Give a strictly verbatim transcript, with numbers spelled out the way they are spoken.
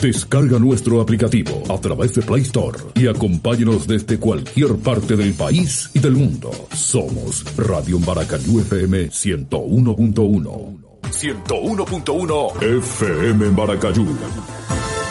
Descarga nuestro aplicativo a través de Play Store y acompáñanos desde cualquier parte del país y del mundo. Somos Radio Maracayú F M ciento uno punto uno. ciento uno punto uno F M Maracayú.